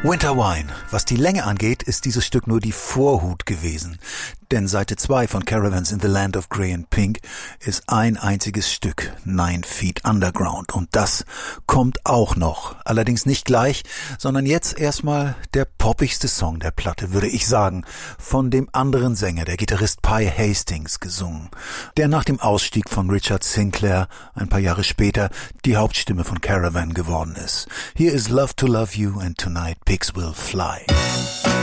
Winter Wine. Was die Länge angeht, ist dieses Stück nur die Vorhut gewesen. Denn Seite 2 von Caravans in the Land of Grey and Pink ist ein einziges Stück, 9 Feet Underground. Und das kommt auch noch. Allerdings nicht gleich, sondern jetzt erstmal der poppigste Song der Platte, würde ich sagen, von dem anderen Sänger, der Gitarrist Pi Hastings, gesungen, der nach dem Ausstieg von Richard Sinclair ein paar Jahre später die Hauptstimme von Caravan geworden ist. Hier ist Love to Love You and Tonight Pigs Will Fly.